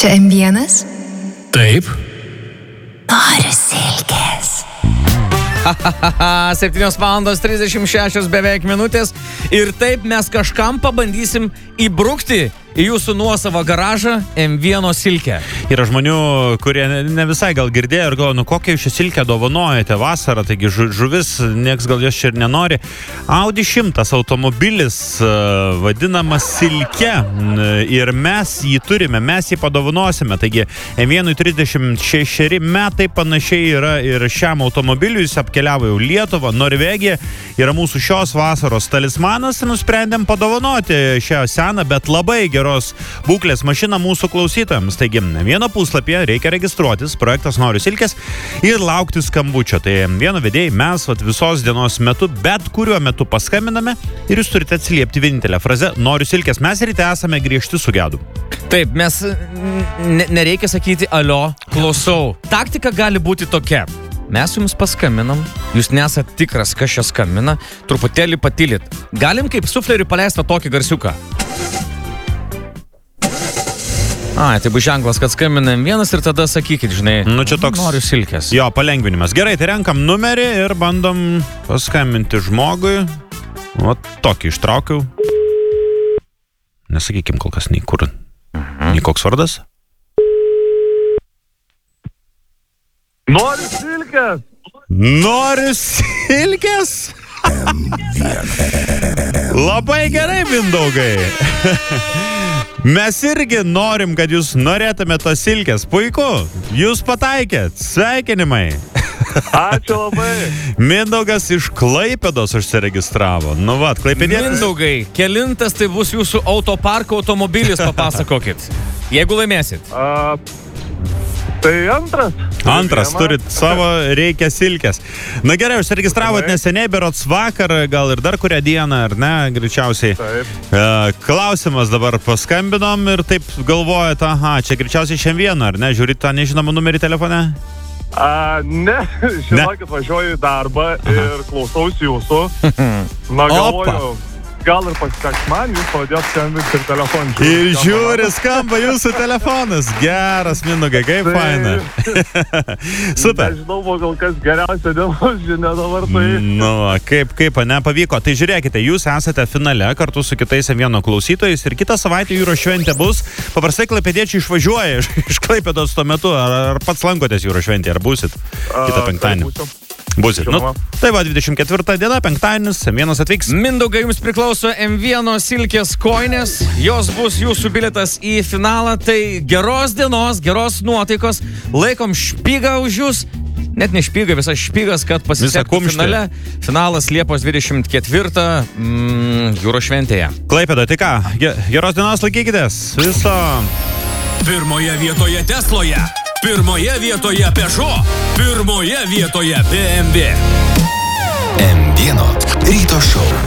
Čia M1? Taip. Noriu silkės. 7:36 beveik minutės. Ir taip mes kažkam pabandysim įbrukti į jūsų nuosavą garažą M1 silkę. Yra žmonių, kurie ne visai gal girdėjo ir galvoja, kokią jūs šią silkę dovanojate vasarą, taigi žuvis, nieks gal jos čia ir nenori. Audi 100 automobilis vadinamas silke ir mes jį turime, mes jį padovanosime. Taigi M1 36 metai panašiai yra ir šiam automobiliui, jis apkeliavo jau Lietuvą, Norvegiją, yra mūsų šios vasaros talismanas ir nusprendėm padovanoti šią seną, bet labai geros būklės mašiną mūsų klausytojams. Taigi, vieno puslapyje reikia registruotis, projektas Noriu silkės ir laukti skambučio. Tai vieno vedėjai mes visos dienos metu, bet kuriuo metu paskambiname ir jūs turite atsiliepti vienintelę frazę Noriu silkės. Mes ryte esame griežti su gedu. Taip, mes nereikia sakyti alio, klausau. Taktika gali būti tokia. Mes jums paskambinam, jūs nesat tikras, kas čia skambina, truputėlį patylit. Galim kaip sufleriui paleisti tokį garsiuką. Tai bus ženklas, kad skambinam vienas ir tada sakykit, žinai, čia toks Noriu silkės. Jo, palengvinimas. Gerai, tai renkam numerį ir bandom paskambinti žmogui. O, tokį ištraukiau. Nesakykim kol kas nei kur. Nei koks vardas. Noriu silkės! Noriu silkės? Labai gerai, Mindaugai. Mes irgi norim, kad jūs norėtumėte tos silkės. Puiku, jūs pataikėt. Sveikinimai. Ačiū labai. Mindaugas iš Klaipėdos užsiregistravo. Nu vat, klaipėdietis. Mindaugai, kelintas tai bus jūsų autoparko automobilis, papasakokit. Jeigu laimėsit. Tai antras. Antras, turit savo, reikia silkės. Na gerai, užsiregistravot neseniai, berods vakar, gal ir dar kurią dieną, ar ne, greičiausiai. Taip. Klausimas dabar paskambinom ir taip galvojat, čia greičiausiai šiandien, ar ne, žiūrit tą nežinomą numerį telefone? Ne, žinokit, važiuoju į darbą ir klausausi jūsų. Na, galvoju, gal ir pasiteks man, jūs pavadėt skambinti ir telefoną. Ir žiūri, skamba jūsų telefonas. Geras, Mindaugai, kaip faina. Super. Nežinau, gal kas geriausia dienos žinia dabar tai. Nu, kaip nepavyko. Tai žiūrėkite, jūs esate finale kartu su kitais M1 klausytojais ir kitą savaitę Jūros šventė bus. Paprastai klaipėdiečiai išvažiuoja iš Klaipėdos tuo metu. Ar pats lankotės Jūros šventėje, ar būsit kitą penktadienį? Būsit. Tai va, 24 diena, penktadienis, M1 atvyks. Mindaugai, jums priklauso M1 silkės kojinės. Jos bus jūsų bilietas į finalą. Tai geros dienos, geros nuotaikos. Laikom špygą už jūs. Net ne špygą, visas špygas, kad pasisektų finale. Finalas Liepos 24 Jūros šventėje. Klaipėda, tai ką? Geros dienos, laikykitės. Viso. Pirmoje vietoje Tesloje. Pirmoje vietoje Peugeot. Pirmoje vietoje BMW. M1 ryto šou.